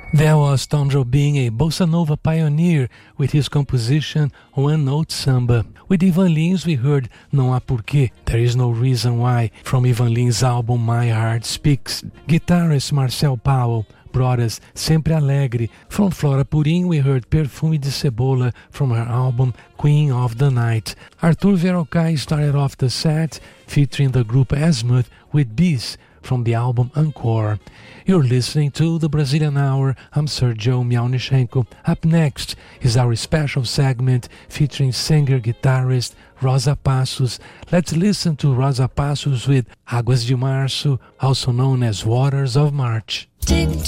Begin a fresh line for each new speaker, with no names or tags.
There was Tom Jobim, a bossa nova pioneer, with his composition One Note Samba. With Ivan Lins we heard Não Há Porquê, There Is No Reason Why, from Ivan Lins' album My Heart Speaks. Guitarist Marcel Powell brought us Sempre Alegre. From Flora Purim we heard Perfume de Cebola from her album Queen of the Night. Arthur Verocai started off the set featuring the group Azimuth with Bis from the album Encore. You're listening to the Brazilian Hour. I'm Sergio Miaunichenko. Up next is our special segment featuring singer-guitarist Rosa Passos. Let's listen to Rosa Passos with Águas de Março, also known as Waters of March.
Tick